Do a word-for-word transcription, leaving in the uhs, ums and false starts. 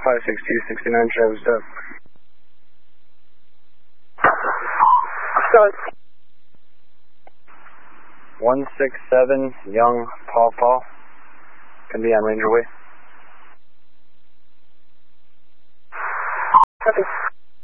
five six two, sixty-nine Travis up. Start. one six seven, Young Paw Paw. Can be on Ranger Way.